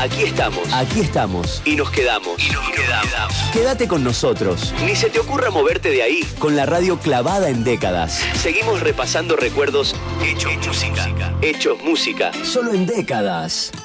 Aquí estamos. Aquí estamos. Y nos quedamos. Quédate con nosotros. Ni se te ocurra moverte de ahí. Con la radio clavada en décadas. Seguimos repasando recuerdos hechos música. Solo en décadas.